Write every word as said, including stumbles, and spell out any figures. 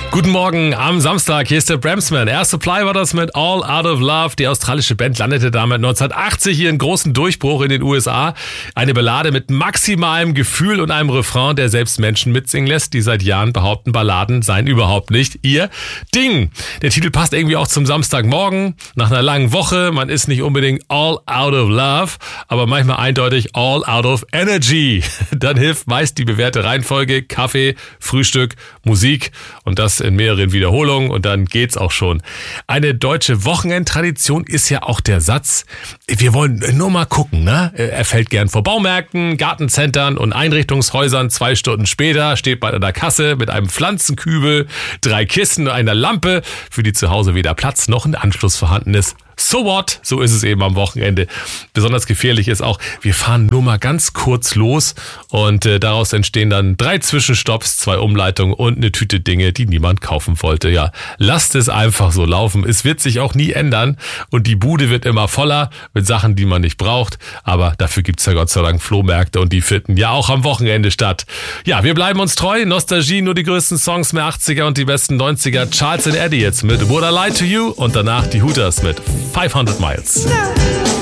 Guten Morgen am Samstag, hier ist der Bramsman. Air Supply war das mit All Out of Love. Die australische Band landete damit neunzehnhundertachtzig ihren großen Durchbruch in den U S A. Eine Ballade mit maximalem Gefühl und einem Refrain, der selbst Menschen mitsingen lässt, die seit Jahren behaupten, Balladen seien überhaupt nicht ihr Ding. Der Titel passt irgendwie auch zum Samstagmorgen. Nach einer langen Woche, man ist nicht unbedingt all out of love, aber manchmal eindeutig all out of energy. Dann hilft meist die bewährte Reihenfolge: Kaffee, Frühstück, Musik und das in mehreren Wiederholungen und dann geht's auch schon. Eine deutsche Wochenendtradition ist ja auch der Satz: Wir wollen nur mal gucken, ne? Er fällt gern vor Baumärkten, Gartencentern und Einrichtungshäusern. Zwei Stunden später steht man an der Kasse mit einem Pflanzenkübel, drei Kissen und einer Lampe, für die zu Hause weder Platz noch ein Anschluss vorhanden ist. So what? So ist es eben am Wochenende. Besonders gefährlich ist auch, wir fahren nur mal ganz kurz los und äh, daraus entstehen dann drei Zwischenstopps, zwei Umleitungen und eine Tüte Dinge, die niemand kaufen wollte. Ja, lasst es einfach so laufen. Es wird sich auch nie ändern und die Bude wird immer voller mit Sachen, die man nicht braucht. Aber dafür gibt's ja Gott sei Dank Flohmärkte und die finden ja auch am Wochenende statt. Ja, wir bleiben uns treu. Nostalgie, nur die größten Songs mehr achtziger und die besten neunziger. Charles and Eddie jetzt mit Would I Lie to You und danach die Hooters mit five hundred miles.